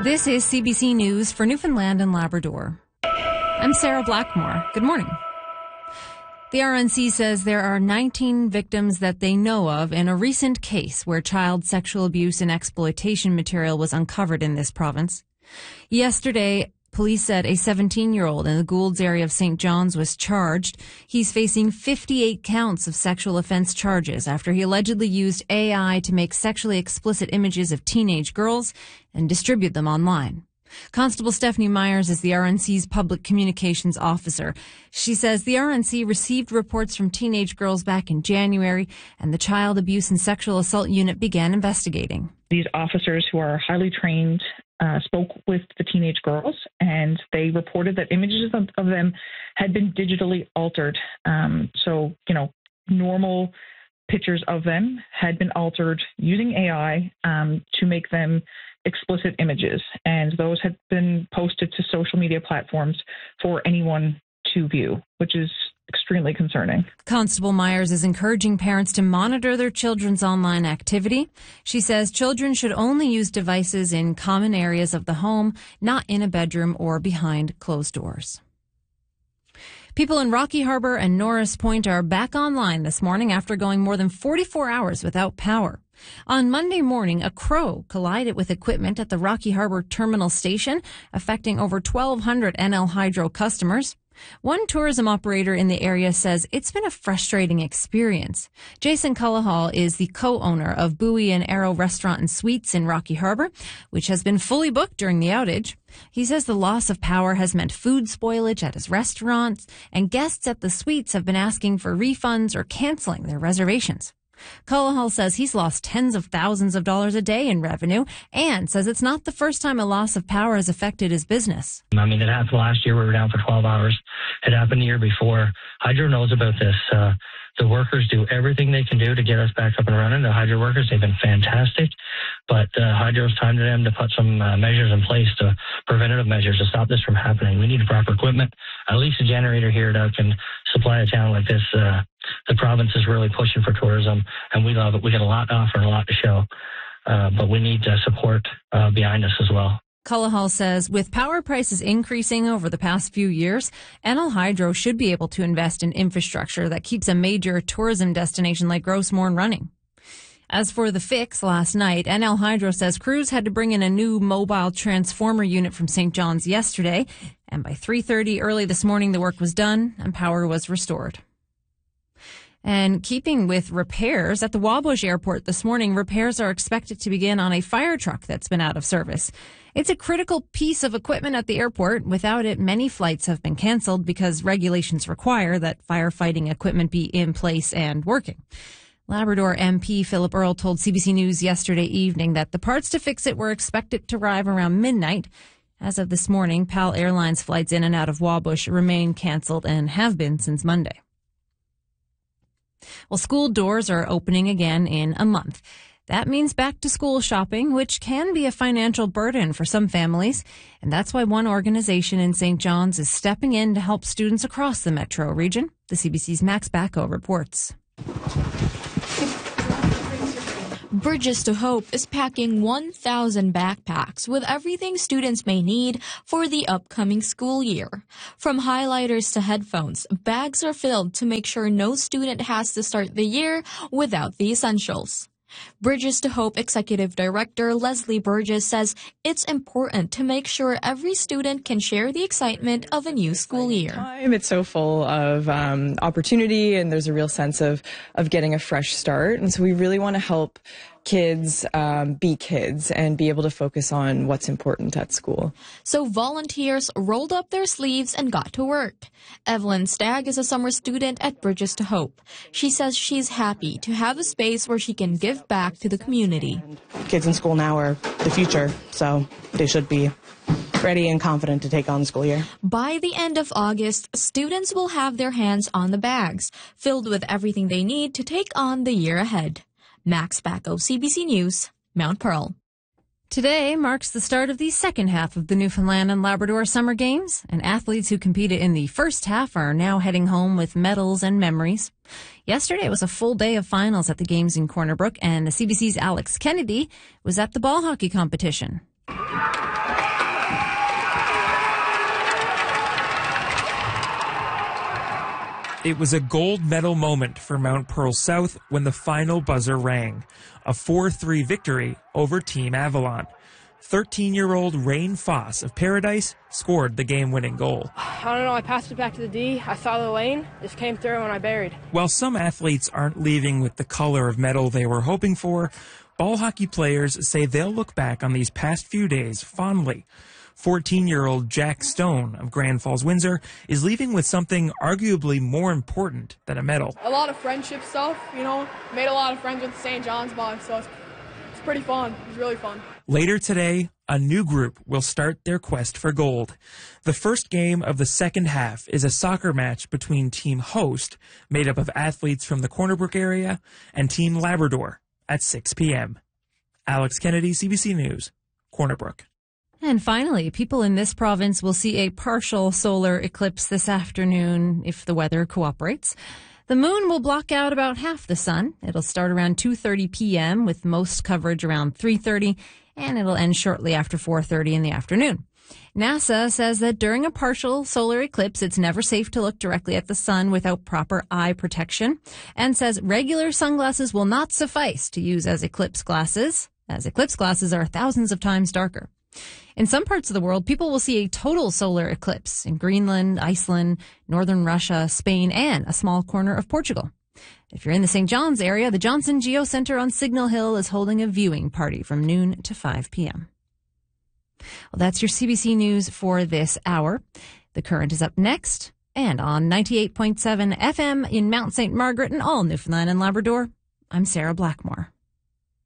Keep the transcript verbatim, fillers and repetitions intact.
This is C B C News for Newfoundland and Labrador. I'm Sarah Blackmore. Good morning. The R N C says there are nineteen victims that they know of in a recent case where child sexual abuse and exploitation material was uncovered in this province. Yesterday, police said a seventeen-year-old in the Goulds area of Saint John's was charged. He's facing fifty-eight counts of sexual offense charges after he allegedly used A I to make sexually explicit images of teenage girls and distribute them online. Constable Stephanie Myers is the R N C's public communications officer. She says the R N C received reports from teenage girls back in January, and the Child Abuse and Sexual Assault Unit began investigating. These officers, who are highly trained, uh, spoke with the teenage girls, and they reported that images of, of them had been digitally altered. Um, so, you know, normal pictures of them had been altered using A I um, to make them explicit images, and those had been posted to social media platforms for anyone to view, which is extremely concerning. Constable Myers is encouraging parents to monitor their children's online activity. She says children should only use devices in common areas of the home, not in a bedroom or behind closed doors. People in Rocky Harbour and Norris Point are back online this morning after going more than forty-four hours without power. On Monday morning, a crow collided with equipment at the Rocky Harbour Terminal Station, affecting over twelve hundred N L Hydro customers. One tourism operator in the area says it's been a frustrating experience. Jason Cullahall is the co-owner of Bowie and Arrow Restaurant and Suites in Rocky Harbour, which has been fully booked during the outage. He says the loss of power has meant food spoilage at his restaurants, and guests at the suites have been asking for refunds or canceling their reservations. Cullahall says he's lost tens of thousands of dollars a day in revenue and says it's not the first time a loss of power has affected his business. I mean, it happened last year. We were down for twelve hours. It happened the year before. Hydro knows about this. Uh, the workers do everything they can do to get us back up and running. The Hydro workers, they've been fantastic. But uh, Hydro's time to them to put some uh, measures in place, to preventative measures to stop this from happening. We need proper equipment, at least a generator here that can supply a town like this. Uh, the province is really pushing for tourism, and we love it. We got a lot to offer and a lot to show, uh, but we need uh, support uh, behind us as well. Cullahall says with power prices increasing over the past few years, N L Hydro should be able to invest in infrastructure that keeps a major tourism destination like Gros Morne running. As for the fix last night, N L Hydro says crews had to bring in a new mobile transformer unit from Saint John's yesterday, and by three thirty early this morning the work was done and power was restored. And keeping with repairs, at the Wabush Airport this morning, repairs are expected to begin on a fire truck that's been out of service. It's a critical piece of equipment at the airport. Without it, many flights have been canceled because regulations require that firefighting equipment be in place and working. Labrador M P Philip Earle told C B C News yesterday evening that the parts to fix it were expected to arrive around midnight. As of this morning, PAL Airlines flights in and out of Wabush remain canceled and have been since Monday. Well, school doors are opening again in a month. That means back to school shopping, which can be a financial burden for some families. And that's why one organization in Saint John's is stepping in to help students across the metro region. The C B C's Max Bacco reports. Bridges to Hope is packing one thousand backpacks with everything students may need for the upcoming school year. From highlighters to headphones, bags are filled to make sure no student has to start the year without the essentials. Bridges to Hope Executive Director Leslie Burgess says it's important to make sure every student can share the excitement of a new school year. It's so full of um, opportunity, and there's a real sense of, of getting a fresh start. And so we really want to help kids um, be kids and be able to focus on what's important at school. So volunteers rolled up their sleeves and got to work. Evelyn Stagg is a summer student at Bridges to Hope. She says she's happy to have a space where she can give back to the community. Kids in school now are the future, so they should be ready and confident to take on the school year. By the end of August, students will have their hands on the bags, filled with everything they need to take on the year ahead. Max Bacco, C B C News, Mount Pearl. Today marks the start of the second half of the Newfoundland and Labrador Summer Games, and athletes who competed in the first half are now heading home with medals and memories. Yesterday was a full day of finals at the games in Corner Brook, and the C B C's Alex Kennedy was at the ball hockey competition. It was a gold medal moment for Mount Pearl South when the final buzzer rang. A four three victory over Team Avalon. thirteen-year-old Rain Foss of Paradise scored the game-winning goal. I don't know, I passed it back to the D. I saw the lane, just came through and I buried. While some athletes aren't leaving with the color of medal they were hoping for, ball hockey players say they'll look back on these past few days fondly. fourteen-year-old Jack Stone of Grand Falls, Windsor is leaving with something arguably more important than a medal. A lot of friendship stuff, you know, made a lot of friends with the Saint John's boys, so it's, it's pretty fun. It's really fun. Later today, a new group will start their quest for gold. The first game of the second half is a soccer match between Team Host, made up of athletes from the Corner Brook area, and Team Labrador at six p.m. Alex Kennedy, C B C News, Corner Brook. And finally, people in this province will see a partial solar eclipse this afternoon if the weather cooperates. The moon will block out about half the sun. It'll start around two thirty p.m. with most coverage around three thirty, and it'll end shortly after four thirty in the afternoon. NASA says that during a partial solar eclipse, it's never safe to look directly at the sun without proper eye protection, and says regular sunglasses will not suffice to use as eclipse glasses, as eclipse glasses are thousands of times darker. In some parts of the world, people will see a total solar eclipse in Greenland, Iceland, northern Russia, Spain, and a small corner of Portugal. If you're in the Saint John's area, the Johnson Geo Center on Signal Hill is holding a viewing party from noon to five p.m. Well, that's your C B C News for this hour. The Current is up next, and on ninety-eight point seven F M in Mount Saint Margaret and all Newfoundland and Labrador, I'm Sarah Blackmore.